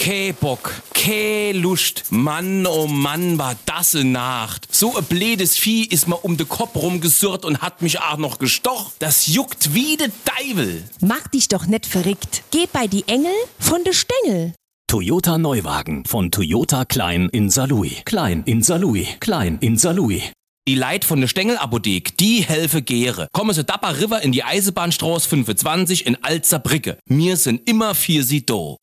Keh Bock, keh Lust. Mann, oh Mann, war das eine Nacht. So ein blödes Vieh ist mir um den Kopf rumgesurrt und hat mich auch noch gestochen. Das juckt wie de Deivel. Mach dich doch nicht verrückt. Geh bei die Engel von de Stängel. Toyota Neuwagen von Toyota Klein in Saarlouis. Klein in Saarlouis. Klein in Saarlouis. Die Leit von der Stengelapothek, die helfe gäre. Kommen Sie Dapper River in die Eisenbahnstraße 25 in Alzerbrücke. Wir sind immer für Sie do.